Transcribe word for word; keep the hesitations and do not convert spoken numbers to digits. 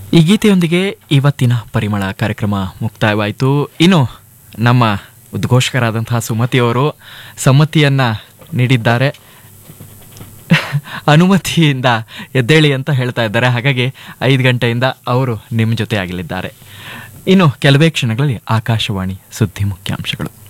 ಈ ಗೀತೆಯೊಂದಿಗೆ ಇವತ್ತಿನ ಪರಿಮಳ ಕಾರ್ಯಕ್ರಮ ಮುಕ್ತಾಯವಾಯಿತು. ಇನ್ನು ನಮ್ಮ ಉದ್ಘೋಷಕರಾದಂತಹ ಸುಮತಿಯವರು ಸಮ್ಮತಿಯನ್ನು ನೀಡಿದ್ದಾರೆ, ಅನುಮತಿಯಿಂದ ಎದ್ದೇಳಿ ಅಂತ ಹೇಳ್ತಾ ಇದ್ದಾರೆ. ಹಾಗಾಗಿ ಐದು ಗಂಟೆಯಿಂದ ಅವರು ನಿಮ್ಮ ಜೊತೆ ಆಗಲಿದ್ದಾರೆ. ಇನ್ನು ಕೆಲವೇ ಕ್ಷಣಗಳಲ್ಲಿ ಆಕಾಶವಾಣಿ ಸುದ್ದಿ ಮುಖ್ಯಾಂಶಗಳು.